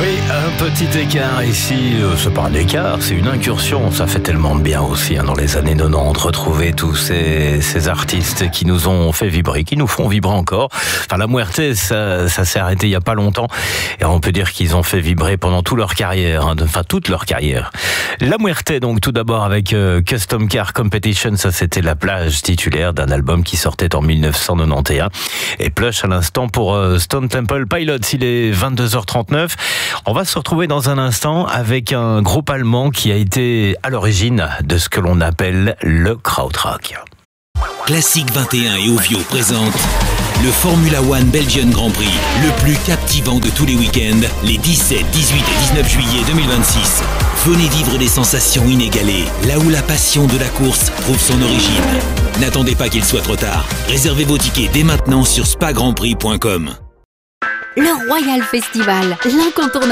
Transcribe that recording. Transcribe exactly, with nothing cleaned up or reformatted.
Oui, un petit écart ici, euh, c'est pas un écart, c'est une incursion. Ça fait tellement de bien aussi, hein, dans les années quatre-vingt-dix, retrouver tous ces, ces artistes qui nous ont fait vibrer, qui nous font vibrer encore. Enfin, La Muerte, ça, ça s'est arrêté il y a pas longtemps, et on peut dire qu'ils ont fait vibrer pendant toute leur carrière, hein, enfin toute leur carrière. La Muerte, donc tout d'abord avec euh, Custom Car Competition, ça c'était la plage titulaire d'un album qui sortait en mille neuf cent quatre-vingt-onze. Et Plush à l'instant pour euh, Stone Temple Pilots, il est vingt-deux heures trente-neuf. On va se retrouver dans un instant avec un groupe allemand qui a été à l'origine de ce que l'on appelle le krautrock. Classique vingt et un et Ovio présente le Formula One Belgian Grand Prix, le plus captivant de tous les week-ends, les dix-sept, dix-huit et dix-neuf juillet deux mille vingt-six. Venez vivre des sensations inégalées, là où la passion de la course trouve son origine. N'attendez pas qu'il soit trop tard. Réservez vos tickets dès maintenant sur spa grand prix point com. Le Royal Festival, l'incontournable